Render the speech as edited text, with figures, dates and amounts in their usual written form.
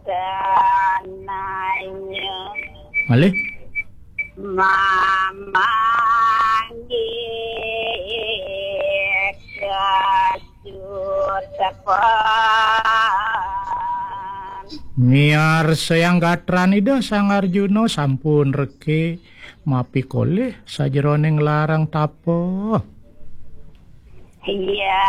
dananya Malih? Mamanggih kajudapan Miar sayang gatran ida Sang Arjuna sampun reke mapi koleh sajeroning larang tapo. Iya